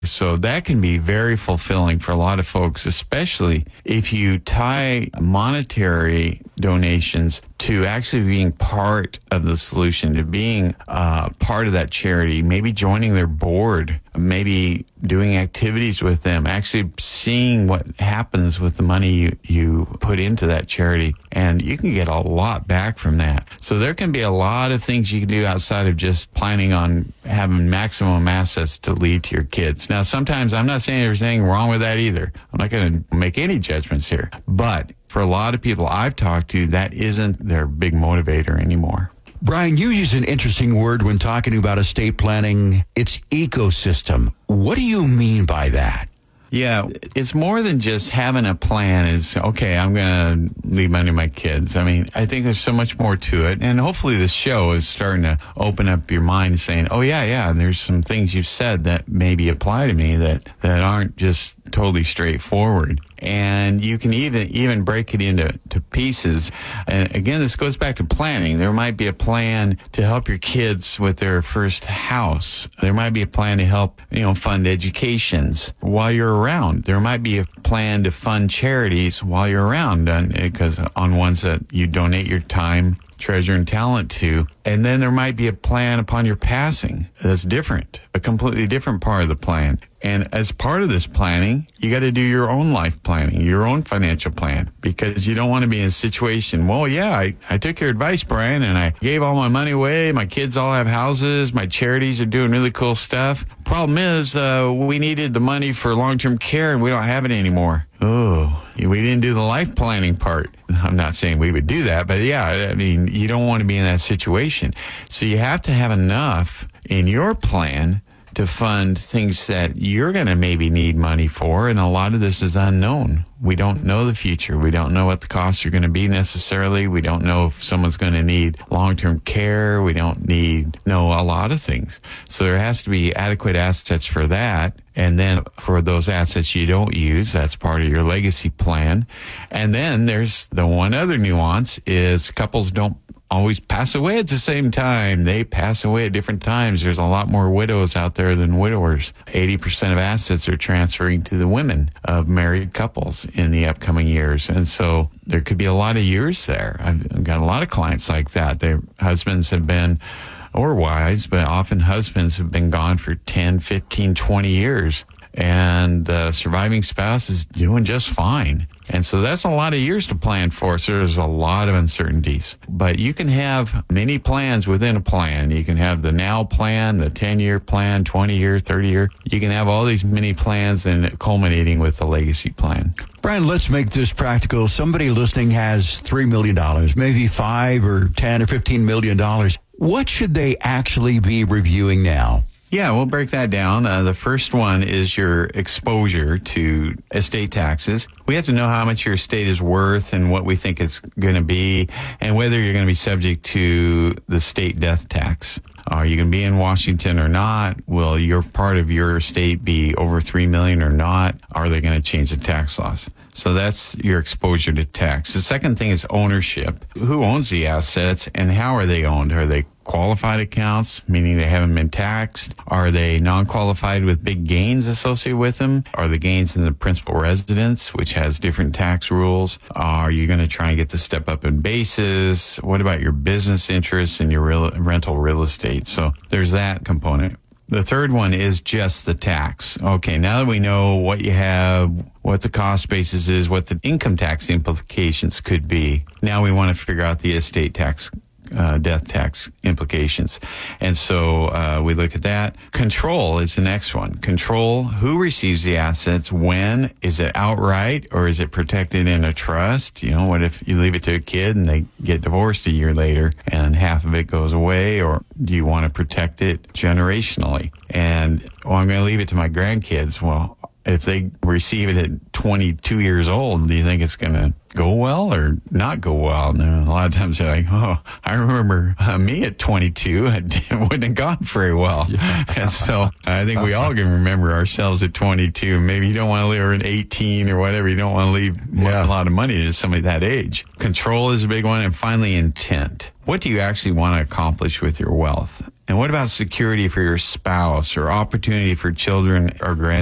So that can be very fulfilling for a lot of folks, especially if you tie monetary donations to actually being part of the solution, to being part of that charity, maybe joining their board, maybe doing activities with them, actually seeing what happens with the money you put into that charity. And you can get a lot back from that. So there can be a lot of things you can do outside of just planning on having maximum assets to leave to your kids. Now, sometimes I'm not saying there's anything wrong with that either. I'm not going to make any judgments here. But for a lot of people I've talked to, that isn't their big motivator anymore. Brian, you use an interesting word when talking about estate planning. It's ecosystem. What do you mean by that? Yeah, it's more than just having a plan is, okay, I'm going to leave money to my kids. I mean, I think there's so much more to it. And hopefully this show is starting to open up your mind saying, oh, yeah, there's some things you've said that maybe apply to me that aren't just totally straightforward. And you can even break it into pieces. And again, this goes back to planning. There might be a plan to help your kids with their first house. There might be a plan to help, fund educations while you're around. There might be a plan to fund charities while you're around, because on ones that you donate your time, treasure, and talent to. And then there might be a plan upon your passing that's different, a completely different part of the plan. And as part of this planning, you got to do your own life planning, your own financial plan, because you don't want to be in a situation, well, yeah, I took your advice, Brian, and I gave all my money away. My kids all have houses. My charities are doing really cool stuff. Problem is, we needed the money for long-term care, and we don't have it anymore. Oh, we didn't do the life planning part. I'm not saying we would do that, but yeah, I mean, you don't want to be in that situation. So you have to have enough in your plan to fund things that you're going to maybe need money for, and a lot of this is unknown. We don't know the future. We don't know what the costs are going to be necessarily. We don't know if someone's going to need long-term care. We don't know a lot of things. So there has to be adequate assets for that. And then for those assets you don't use, that's part of your legacy plan. And then there's the one other nuance is couples don't always pass away at the same time. They pass away at different times. There's a lot more widows out there than widowers. 80% of assets are transferring to the women of married couples in the upcoming years. And so there could be a lot of years there. I've got a lot of clients like that. Their husbands have been, or wives, but often husbands have been gone for 10, 15, 20 years. And the surviving spouse is doing just fine. And so that's a lot of years to plan for. So there's a lot of uncertainties. But you can have many plans within a plan. You can have the now plan, the 10-year plan, 20-year, 30-year. You can have all these many plans and culminating with the legacy plan. Brian, let's make this practical. Somebody listening has $3 million, maybe $5 or $10 or $15 million. What should they actually be reviewing now? Yeah, we'll break that down. The first one is your exposure to estate taxes. We have to know how much your estate is worth and what we think it's going to be, and whether you're going to be subject to the state death tax. Are you going to be in Washington or not? Will your part of your estate be over $3 million or not? Are they going to change the tax laws? So that's your exposure to tax. The second thing is ownership. Who owns the assets and how are they owned? Are they qualified accounts, meaning they haven't been taxed? Are they non-qualified with big gains associated with them? Are the gains in the principal residence, which has different tax rules? Are you going to try and get the step up in basis? What about your business interests and your rental real estate? So there's that component. The third one is just the tax. Okay, now that we know what you have, what the cost basis is, what the income tax implications could be, now we want to figure out the estate tax, death tax implications. And so we look at that. Control is the next one. Control who receives the assets, when, is it outright or is it protected in a trust? You know, what if you leave it to a kid and they get divorced a year later and half of it goes away? Or do you want to protect it generationally? And, I'm going to leave it to my grandkids. Well, if they receive it at 22 years old, do you think it's going to go well or not go well? And a lot of times they're like, oh, I remember me at 22, it wouldn't have gone very well. Yeah. And so I think we all can remember ourselves at 22. Maybe you don't want to live at 18 or whatever. You don't want to leave a lot of money to somebody that age. Control is a big one. And finally, intent. What do you actually want to accomplish with your wealth? And what about security for your spouse or opportunity for children or grandchildren?